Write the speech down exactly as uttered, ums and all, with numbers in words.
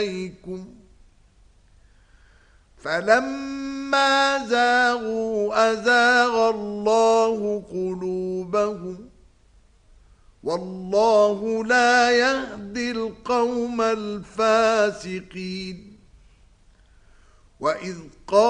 إليكم فلما زاغوا أزاغ الله قلوبهم والله لا يهدي القوم الفاسقين. وإذ قال